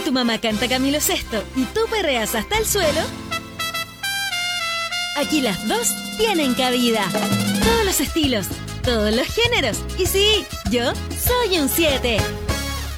tu mamá canta Camilo Sesto y tú perreas hasta el suelo, aquí las dos tienen cabida. Todos los estilos, todos los géneros. Y sí, yo soy un 7.